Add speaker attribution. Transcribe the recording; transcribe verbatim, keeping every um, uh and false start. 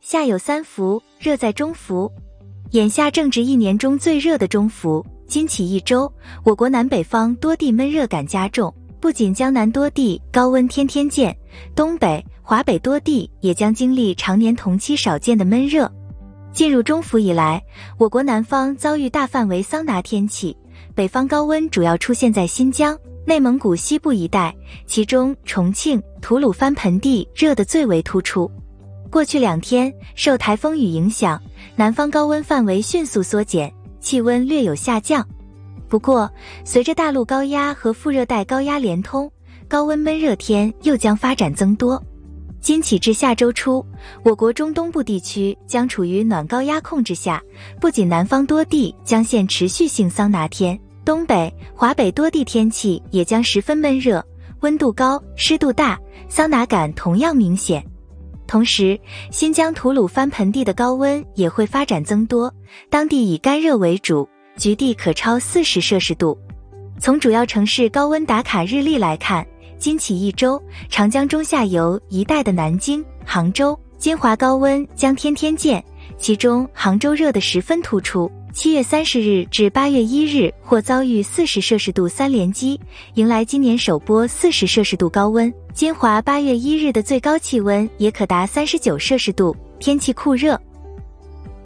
Speaker 1: 夏有三伏，热在中伏。眼下正值一年中最热的中伏，今起一周，我国南北方多地闷热感加重，不仅江南多地高温天天见，东北、华北多地也将经历常年同期少见的闷热。进入中伏以来，我国南方遭遇大范围桑拿天气，北方高温主要出现在新疆、内蒙古西部一带，其中重庆、吐鲁番盆地热得最为突出。过去两天，受台风雨影响，南方高温范围迅速缩减，气温略有下降。不过，随着大陆高压和副热带高压连通，高温闷热天又将发展增多。今起至下周初，我国中东部地区将处于暖高压控制下，不仅南方多地将现持续性桑拿天，东北、华北多地天气也将十分闷热，温度高，湿度大，桑拿感同样明显。同时，新疆吐鲁番盆地的高温也会发展增多，当地以干热为主，局地可超四十摄氏度。从主要城市高温打卡日历来看，今起一周，长江中下游一带的南京、杭州、金华高温将天天见，其中杭州热得十分突出，七月三十日至八月一日或遭遇四十摄氏度三连击，迎来今年首波四十摄氏度高温。金华八月一日的最高气温也可达三十九摄氏度，天气酷热。